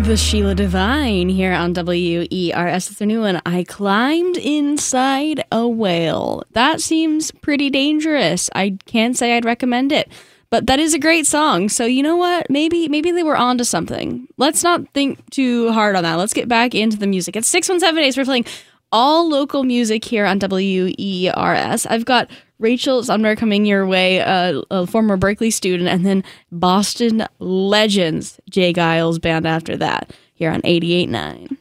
The Sheila Divine here on WERS. It's a new one. I climbed inside a whale. That seems pretty dangerous. I can't say I'd recommend it, but that is a great song. So you know what? Maybe they were onto something. Let's not think too hard on that. Let's get back into the music. It's 617 days. We're playing all local music here on WERS. I've got Rachel Sumner coming your way, a former Berkeley student, and then Boston legends, Jay Giles Band after that, here on 88.9.